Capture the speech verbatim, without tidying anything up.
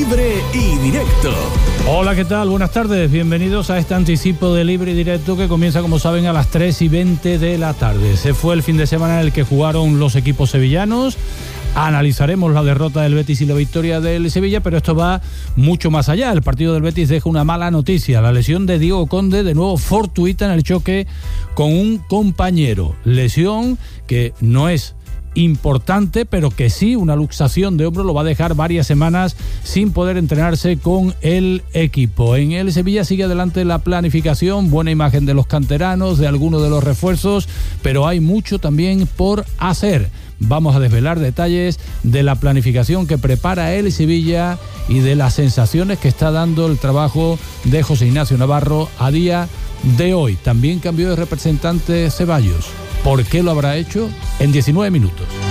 Libre y Directo. Hola, ¿qué tal? Buenas tardes, bienvenidos a este anticipo de Libre y Directo que comienza, como saben, a las tres y veinte de la tarde. Se fue el fin de semana en el que jugaron los equipos sevillanos. Analizaremos la derrota del Betis y la victoria del Sevilla, pero esto va mucho más allá. El partido del Betis deja una mala noticia: la lesión de Diego Conde, de nuevo fortuita en el choque con un compañero. Lesión que no es importante, pero que sí, una luxación de hombro lo va a dejar varias semanas sin poder entrenarse con el equipo. En el Sevilla sigue adelante la planificación, buena imagen de los canteranos, de algunos de los refuerzos, pero hay mucho también por hacer. Vamos a desvelar detalles de la planificación que prepara el Sevilla y de las sensaciones que está dando el trabajo de José Ignacio Navarro a día de hoy. También cambió de representante Ceballos. ¿Por qué lo habrá hecho? En diecinueve minutos.